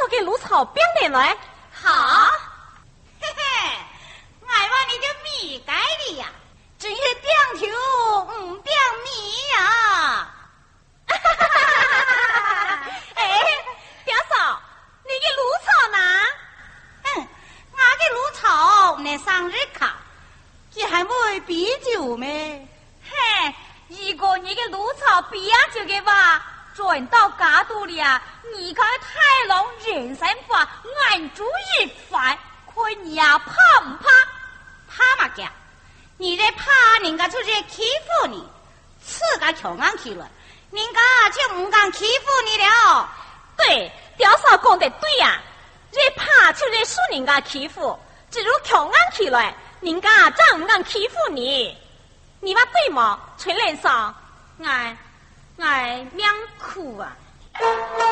给芦草编得来。 好，嘿嘿，俺话你就米改的呀，真是点头不点米呀。 哎，表嫂，你的芦草呢？ 俺的芦草那生日卡，这还没啤酒咩？ 嘿，如果你的芦草啤酒的话，转到家肚里啊，你看太郎人生法按住一番，看你呀怕不怕？ 怕嘛家？你在怕人家出去欺负你，自个瞧俺去了，人家就不敢欺负你了。 对，表嫂讲得对呀，人怕就人受人家欺负，只如瞧俺起来，人家怎不敢欺负你？你话对吗？崔连嫂，俺命苦啊。